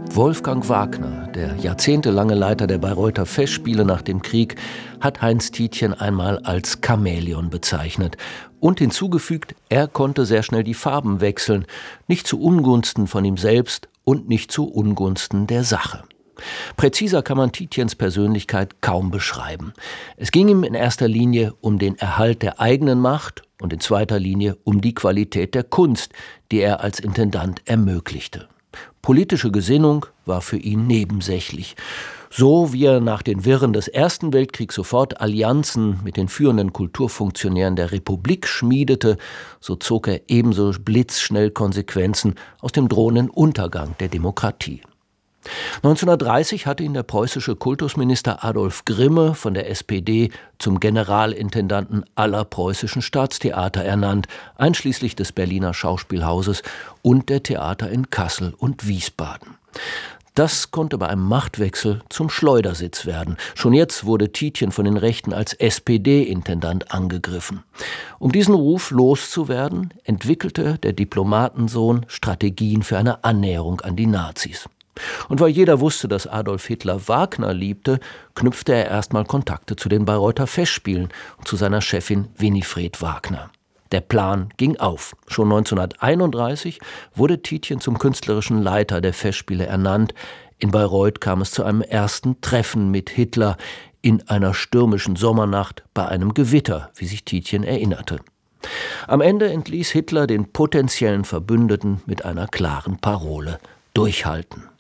Wolfgang Wagner, der jahrzehntelange Leiter der Bayreuther Festspiele nach dem Krieg, hat Heinz Tietjen einmal als Chamäleon bezeichnet und hinzugefügt, er konnte sehr schnell die Farben wechseln, nicht zu Ungunsten von ihm selbst und nicht zu Ungunsten der Sache. Präziser kann man Tietjens Persönlichkeit kaum beschreiben. Es ging ihm in erster Linie um den Erhalt der eigenen Macht und in zweiter Linie um die Qualität der Kunst, die er als Intendant ermöglichte. Politische Gesinnung war für ihn nebensächlich. So wie er nach den Wirren des Ersten Weltkriegs sofort Allianzen mit den führenden Kulturfunktionären der Republik schmiedete, so zog er ebenso blitzschnell Konsequenzen aus dem drohenden Untergang der Demokratie. 1930 hatte ihn der preußische Kultusminister Adolf Grimme von der SPD zum Generalintendanten aller preußischen Staatstheater ernannt, einschließlich des Berliner Schauspielhauses und der Theater in Kassel und Wiesbaden. Das konnte bei einem Machtwechsel zum Schleudersitz werden. Schon jetzt wurde Tietjen von den Rechten als SPD-Intendant angegriffen. Um diesen Ruf loszuwerden, entwickelte der Diplomatensohn Strategien für eine Annäherung an die Nazis. Und weil jeder wusste, dass Adolf Hitler Wagner liebte, knüpfte er erstmal Kontakte zu den Bayreuther Festspielen und zu seiner Chefin Winifred Wagner. Der Plan ging auf. Schon 1931 wurde Tietjen zum künstlerischen Leiter der Festspiele ernannt. In Bayreuth kam es zu einem ersten Treffen mit Hitler in einer stürmischen Sommernacht bei einem Gewitter, wie sich Tietjen erinnerte. Am Ende entließ Hitler den potenziellen Verbündeten mit einer klaren Parole: Durchhalten.